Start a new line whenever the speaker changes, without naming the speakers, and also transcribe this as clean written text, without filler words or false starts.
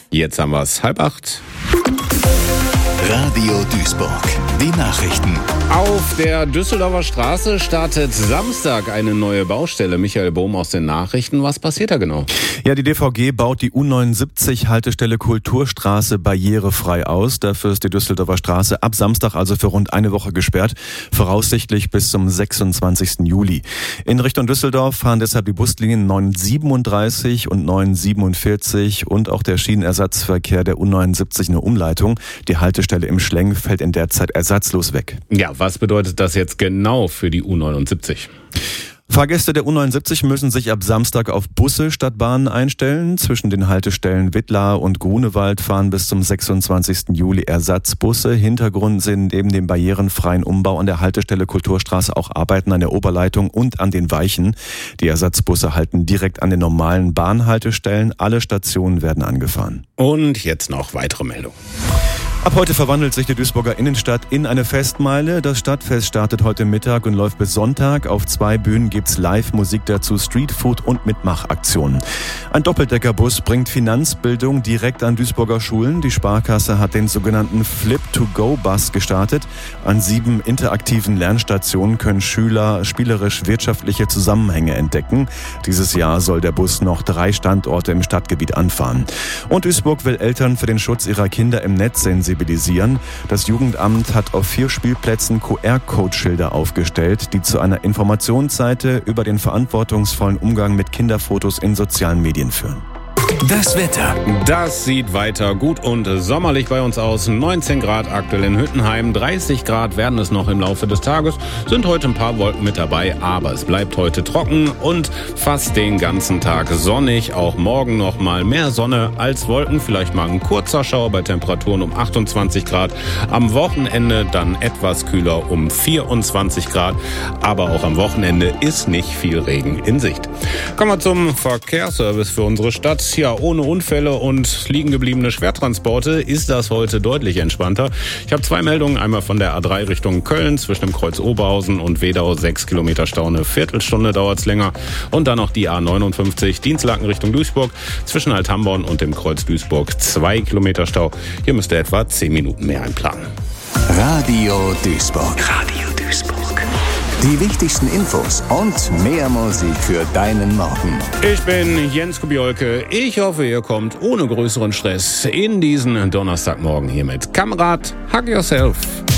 Jetzt haben wir es 7:30.
Radio Duisburg, die Nachrichten.
Auf der Düsseldorfer Straße startet Samstag eine neue Baustelle. Michael Bohm aus den Nachrichten. Was passiert da genau?
Ja, die DVG baut die U79-Haltestelle Kulturstraße barrierefrei aus. Dafür ist die Düsseldorfer Straße ab Samstag, also für rund eine Woche gesperrt, voraussichtlich bis zum 26. Juli. In Richtung Düsseldorf fahren deshalb die Buslinien 937 und 947 und auch der Schienenersatzverkehr der U79 eine Umleitung. Die Haltestelle im Schlenk fällt in der Zeit ersatzlos weg.
Ja, was bedeutet das jetzt genau für die U79?
Fahrgäste der U79 müssen sich ab Samstag auf Busse statt Bahnen einstellen. Zwischen den Haltestellen Wittlar und Grunewald fahren bis zum 26. Juli Ersatzbusse. Hintergrund sind neben dem barrierenfreien Umbau an der Haltestelle Kulturstraße auch Arbeiten an der Oberleitung und an den Weichen. Die Ersatzbusse halten direkt an den normalen Bahnhaltestellen. Alle Stationen werden angefahren.
Und jetzt noch weitere Meldungen.
Ab heute verwandelt sich die Duisburger Innenstadt in eine Festmeile. Das Stadtfest startet heute Mittag und läuft bis Sonntag. Auf 2 Bühnen gibt's Live-Musik dazu, Streetfood und Mitmachaktionen. Ein Doppeldeckerbus bringt Finanzbildung direkt an Duisburger Schulen. Die Sparkasse hat den sogenannten Flip-to-Go-Bus gestartet. An 7 interaktiven Lernstationen können Schüler spielerisch wirtschaftliche Zusammenhänge entdecken. Dieses Jahr soll der Bus noch 3 Standorte im Stadtgebiet anfahren. Und Duisburg will Eltern für den Schutz ihrer Kinder im Netz sensibilisieren. Das Jugendamt hat auf 4 Spielplätzen QR-Code-Schilder aufgestellt, die zu einer Informationsseite über den verantwortungsvollen Umgang mit Kinderfotos in sozialen Medien führen.
Das Wetter.
Das sieht weiter gut und sommerlich bei uns aus. 19 Grad aktuell in Hüttenheim, 30 Grad werden es noch im Laufe des Tages. Sind heute ein paar Wolken mit dabei, aber es bleibt heute trocken und fast den ganzen Tag sonnig. Auch morgen noch mal mehr Sonne als Wolken. Vielleicht mal ein kurzer Schauer bei Temperaturen um 28 Grad. Am Wochenende dann etwas kühler um 24 Grad. Aber auch am Wochenende ist nicht viel Regen in Sicht. Kommen wir zum Verkehrsservice für unsere Stadt. Ja, ohne Unfälle und liegen gebliebene Schwertransporte ist das heute deutlich entspannter. Ich habe 2 Meldungen, einmal von der A3 Richtung Köln zwischen dem Kreuz Oberhausen und Wedau 6 Kilometer Stau, eine Viertelstunde dauert es länger. Und dann noch die A59 Dienstlaken Richtung Duisburg zwischen Althamborn und dem Kreuz Duisburg 2 Kilometer Stau. Hier müsst ihr etwa 10 Minuten mehr einplanen.
Radio Duisburg. Radio Duisburg. Die wichtigsten Infos und mehr Musik für deinen Morgen.
Ich bin Jens Kubiolke. Ich hoffe, ihr kommt ohne größeren Stress in diesen Donnerstagmorgen hier mit Kamerad Hug Yourself.